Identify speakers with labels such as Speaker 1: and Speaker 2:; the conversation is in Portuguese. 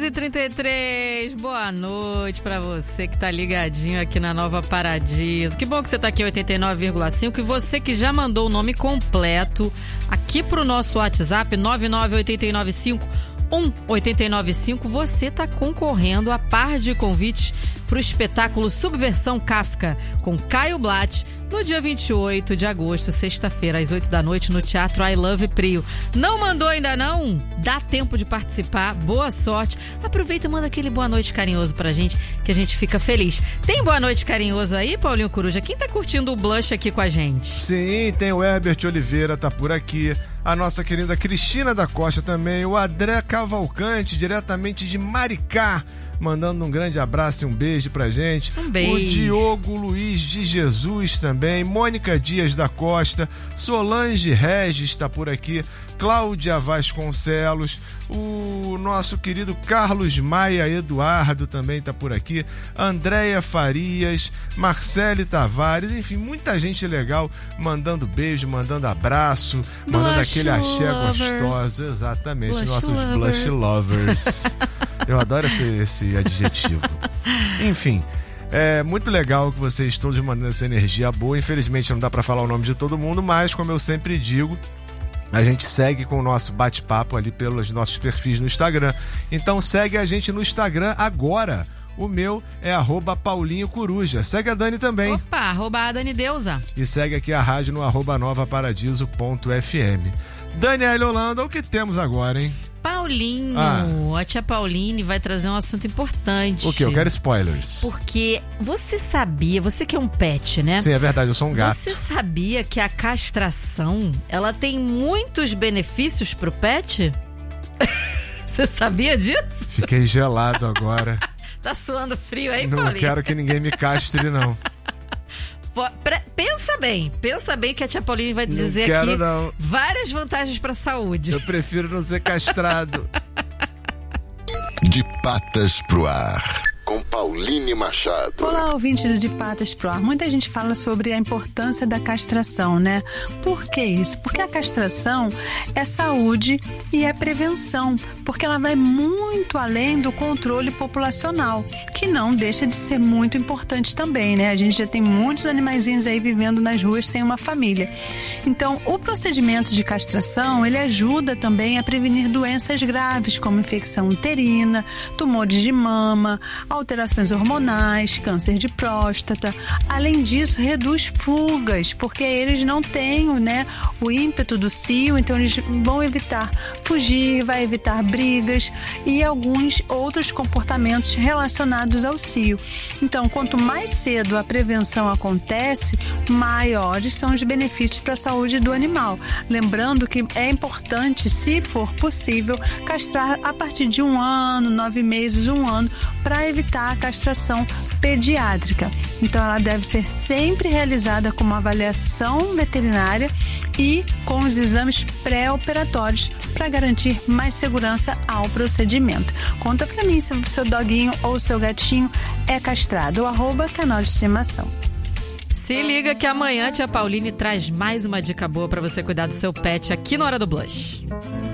Speaker 1: 11h33, boa noite pra você que tá ligadinho aqui na Nova Paradiso. Que bom que você tá aqui, 89,5. E você que já mandou o nome completo aqui pro nosso WhatsApp, 998951895, você tá concorrendo a par de convites pro espetáculo Subversão Kafka com Caio Blatt no dia 28 de agosto, sexta-feira, às 8 da noite, no Teatro I Love Prio. Não mandou ainda não? Dá tempo de participar, boa sorte. Aproveita e manda aquele boa noite carinhoso pra gente, que a gente fica feliz. Tem boa noite carinhoso aí, Paulinho Coruja? Quem tá curtindo o Blush aqui com a gente?
Speaker 2: Sim, tem o Herbert Oliveira, tá por aqui. A nossa querida Cristina da Costa também. O André Cavalcante, diretamente de Maricá, mandando um grande abraço e um beijo pra gente.
Speaker 1: Um beijo.
Speaker 2: O Diogo Luiz de Jesus também. Mônica Dias da Costa. Solange Regis está por aqui. Cláudia Vasconcelos. O nosso querido Carlos Maia Eduardo também está por aqui. Andréia Farias. Marcele Tavares. Enfim, muita gente legal mandando beijo, mandando abraço, mandando aquele axé gostoso. Exatamente,
Speaker 1: Blush
Speaker 2: nossos
Speaker 1: lovers.
Speaker 2: Blush Lovers. Eu adoro esse adjetivo. Enfim, é muito legal que vocês todos mandando essa energia boa. Infelizmente não dá pra falar o nome de todo mundo, mas como eu sempre digo, a gente segue com o nosso bate-papo ali pelos nossos perfis no Instagram. Então segue a gente no Instagram agora. O meu é @Paulinho Coruja. Segue a Dani também.
Speaker 1: Opa, @ADaniDeusa.
Speaker 2: E segue aqui a rádio no @novaparadiso.fm. Daniela Holanda, o que temos agora, hein?
Speaker 1: Paulinho, a tia Pauline vai trazer um assunto importante.
Speaker 2: O quê? Eu quero spoilers.
Speaker 1: Porque você sabia, você que é um pet, né?
Speaker 2: Sim, é verdade, eu sou um gato.
Speaker 1: Você sabia que a castração, ela tem muitos benefícios pro pet? Você sabia disso?
Speaker 2: Fiquei gelado agora.
Speaker 1: Tá suando frio aí,
Speaker 2: Não
Speaker 1: Paulinho?
Speaker 2: quero que ninguém me castre, não.
Speaker 1: Pensa bem que a tia Pauline vai dizer
Speaker 2: quero,
Speaker 1: aqui
Speaker 2: não.
Speaker 1: várias vantagens pra saúde.
Speaker 2: Eu prefiro não ser castrado.
Speaker 3: De Patas pro Ar, com Pauline Machado.
Speaker 4: Olá, ouvintes do De Patas pro Ar. Muita gente fala sobre a importância da castração, né? Por que isso? Porque a castração é saúde e é prevenção, porque ela vai muito além do controle populacional, que não deixa de ser muito importante também, né? A gente já tem muitos animaizinhos aí vivendo nas ruas sem uma família. Então, o procedimento de castração, ele ajuda também a prevenir doenças graves, como infecção uterina, tumores de mama, alterações hormonais, câncer de próstata. Além disso, reduz fugas, porque eles não têm, né, o ímpeto do cio, então eles vão evitar fugir, vai evitar brigas e alguns outros comportamentos relacionados ao cio. Então, quanto mais cedo a prevenção acontece, maiores são os benefícios para a saúde do animal. Lembrando que é importante, se for possível, castrar a partir de 1 ano, 9 meses, 1 ano, para evitar a castração pediátrica. Então, ela deve ser sempre realizada com uma avaliação veterinária e com os exames pré-operatórios para garantir mais segurança ao procedimento. Conta para mim se o seu doguinho ou o seu gatinho é castrado. @canal de estimação.
Speaker 1: Se liga que amanhã a tia Pauline traz mais uma dica boa para você cuidar do seu pet aqui na Hora do Blush.